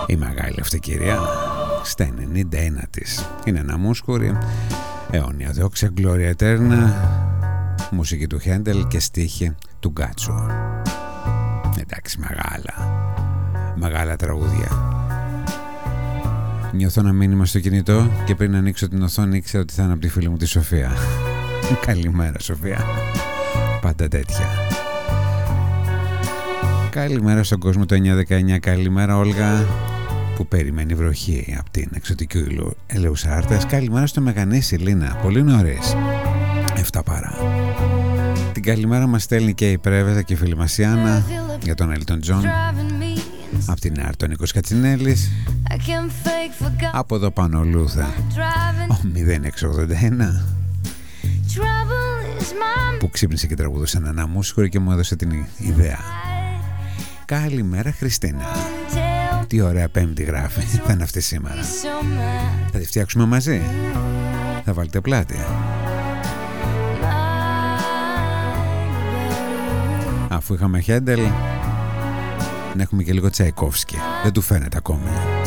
Η μεγάλη αυτή κυρία στα 91 της. Είναι ένα μούσκουρι, αιώνια δόξα, Gloria Eterna, μουσική του Χέντελ και στίχη του Γκάτσο. Εντάξει, μεγάλα τραγούδια. Νιώθω ένα μήνυμα στο κινητό και πριν ανοίξω την οθόνη ήξερα ότι θα είναι από τη φίλη μου τη Σοφία. Καλημέρα Σοφία. Πάντα τέτοια. Καλημέρα στον κόσμο το 919. Καλημέρα Όλγα που περιμένει βροχή από την εξωτική Ελεουσάρτας. Καλημέρα στο Μεγανήσι Λίνα. Πολύ νωρίς. 7 παρά. Την καλημέρα μας στέλνει και η Πρέβεζα και η φίλη μας Ιάννα για τον Έλτον Τζον. Από την Άρτο Νίκος Κατσινέλης. Από εδώ πάνω Λούθα ο 0681 που ξύπνησε και τραγουδούσε ένα μουσικό και μου έδωσε την ιδέα. Καλημέρα Χριστίνα. Τι ωραία Πέμπτη γράφει. Θα είναι αυτή σήμερα. Θα τη φτιάξουμε μαζί. Θα βάλετε πλάτη. Αφού είχαμε Χέντελ, να έχουμε και λίγο Τσαϊκόφσκι. Δεν του φαίνεται ακόμη.